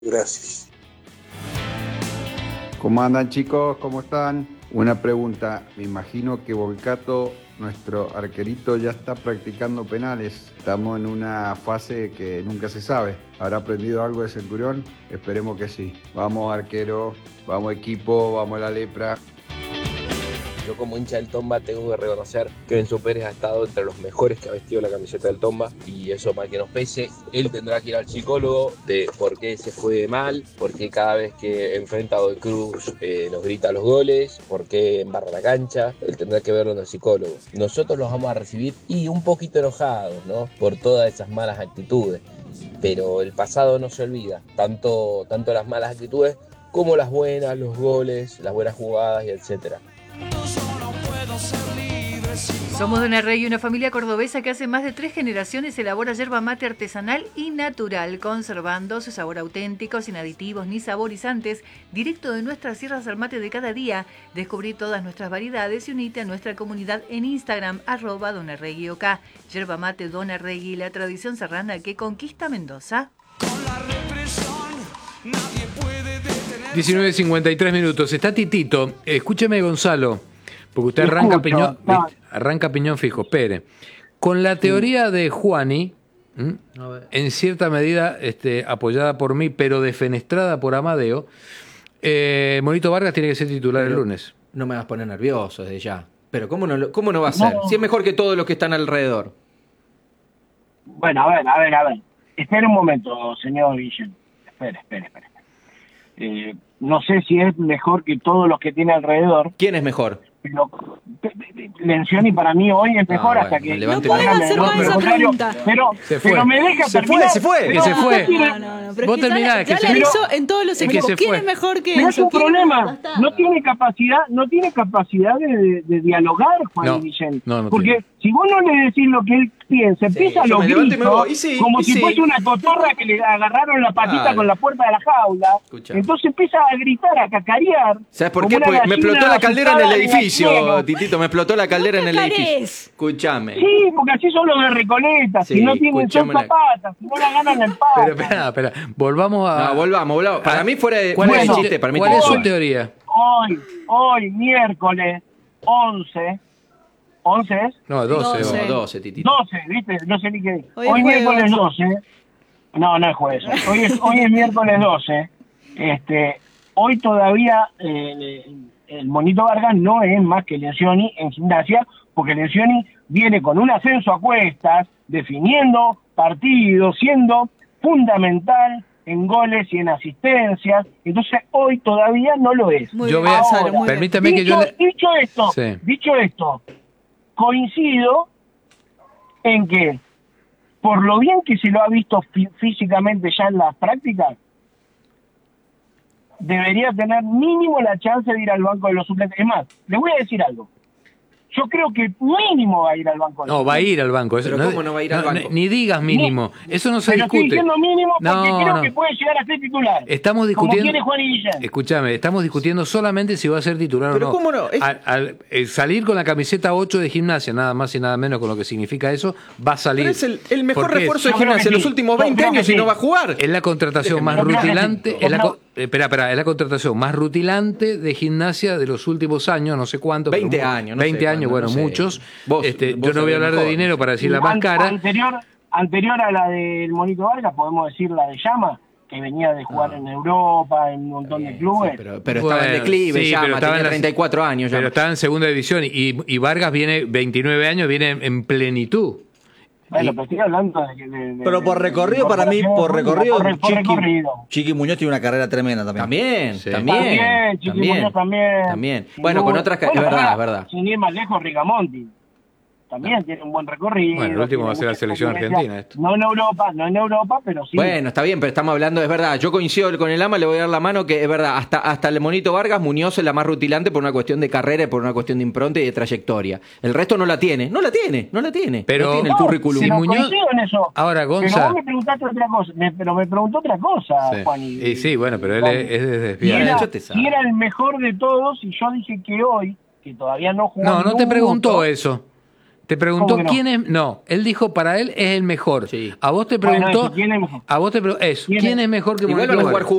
Gracias. ¿Cómo andan, chicos? ¿Cómo están? Una pregunta. Me imagino que Volcato, nuestro arquerito, ya está practicando penales. Estamos en una fase que nunca se sabe. ¿Habrá aprendido algo de Centurión? Esperemos que sí. Vamos, arquero. Vamos, equipo. Vamos, la lepra. Yo como hincha del Tomba tengo que reconocer que Enzo Pérez ha estado entre los mejores que ha vestido la camiseta del Tomba, y eso mal que nos pese, él tendrá que ir al psicólogo de por qué se fue mal, por qué cada vez que enfrenta a Godoy Cruz nos grita los goles, por qué embarra la cancha. Él tendrá que verlo en el psicólogo. Nosotros los vamos a recibir y un poquito enojados, ¿no?, por todas esas malas actitudes, pero el pasado no se olvida, tanto las malas actitudes como las buenas, los goles, las buenas jugadas y etcétera. Somos de una rey y una familia cordobesa que hace más de 3 generaciones elabora yerba mate artesanal y natural, conservando su sabor auténtico, sin aditivos ni saborizantes, directo de nuestras sierras al mate de cada día. Descubrí todas nuestras variedades y unite a nuestra comunidad en Instagram, @donarreguiok. Yerba mate Donarregui, la tradición serrana que conquista Mendoza. 19:53 minutos. Está Titito. Escúcheme, Gonzalo, porque usted arranca piñón fijo. Espere. Con la teoría de Juani, en cierta medida apoyada por mí, pero defenestrada por Amadeo, Monito Vargas tiene que ser titular el lunes. No me vas a poner nervioso desde ya. Pero ¿cómo no va a ser? Si es mejor que todos los que están alrededor. Bueno, a ver. Espere un momento, señor Guillén. Espere. No sé si es mejor que todos los que tiene alrededor. ¿Quién es mejor? Pero Lencioni para mí hoy es mejor hasta que... No podés hacer más esa pregunta. Pero me deja terminar. Se fue. Pero vos terminás. Ya la hizo en todos los equipos. ¿Quién es mejor que Enzo? Es un problema. No tiene capacidad de dialogar, Juan Guillén. No porque tiene. si vos no le decís lo que él piensa, empieza a los gritos, como si fuese una cotorra que le agarraron la patita con la puerta de la jaula. Entonces empieza a gritar, a cacarear. ¿Sabes por qué? Porque me explotó la caldera en el edificio, Titito. Me explotó la caldera en el edificio. Escúchame. Sí, porque así son los de Recoleta. Si no tienen son zapatas, si no la ganan la empatan. Pero espera. Volvamos a... No, volvamos. Para mí fuera de chiste. ¿Cuál es su teoría? Hoy, miércoles 11... ¿11 es? No, 12. 12, Titito. 12, ¿viste? No sé ni qué. Hoy miércoles 12. No es jueves. Hoy es miércoles 12. Hoy todavía el Monito Vargas no es más que Lencioni en Gimnasia, porque Lencioni viene con un ascenso a cuestas, definiendo partidos, siendo fundamental en goles y en asistencias. Entonces hoy todavía no lo es. Permítame que Dicho esto, coincido en que, por lo bien que se lo ha visto físicamente ya en las prácticas, debería tener mínimo la chance de ir al banco de los suplentes. Es más, les voy a decir algo. Yo creo que mínimo va a ir al banco. No, va a ir al banco. Pero ¿cómo no va a ir al banco? Ni digas mínimo. Eso no se discute. Estoy diciendo mínimo porque creo que puede llegar a ser titular. Estamos discutiendo... Como quiere Juan y Guillén. Escúchame, estamos discutiendo solamente si va a ser titular o no. Pero ¿cómo no? Al salir con la camiseta 8 de Gimnasia, nada más y nada menos con lo que significa eso, va a salir. Pero es el mejor refuerzo de Gimnasia en los últimos 20 años y no va a jugar. Es la contratación más rutilante... Es la contratación más rutilante de Gimnasia de los últimos años, no sé cuánto. 20 años. 20 años, bueno, muchos. Yo no voy a hablar de dinero para decir la más cara. Anterior a la del Monito Vargas, podemos decir la de Llama, que venía de jugar en Europa, en un montón de clubes. Pero estaba en declive, Llama, tenía 34 años. Pero estaba en segunda división y Vargas viene 29 años, viene en plenitud. Bueno, pero estoy hablando pero por recorrido, para mí, Chiqui Muñoz tiene una carrera tremenda también. También. Bueno, con otras... Es verdad. Sin ir más lejos, Rigamonti. También tiene un buen recorrido. Bueno, el último va a ser la selección argentina. Esto. No en Europa, pero sí. Bueno, está bien, pero estamos hablando, es verdad. Yo coincido con el AMA, le voy a dar la mano, que es verdad. Hasta el Monito Vargas, Muñoz es la más rutilante por una cuestión de carrera y por una cuestión de impronta y de trayectoria. El resto no la tiene. Pero no tiene el currículum. Si Muñoz... en eso. Ahora, Gonza... Pero vos me preguntaste otra cosa. Me preguntó otra cosa, sí. Juan. Sí, bueno, pero él es desviado. Y era el mejor de todos y yo dije que hoy, que todavía no jugó. No te preguntó eso. Te preguntó ¿Cómo que no? quién es. No, él dijo para él es el mejor. Sí. A vos te Bueno, preguntó. eso, ¿quién es mejor? A vos te preguntó. ¿Quién es mejor que Y Monito vuelvan a jugar Vargas?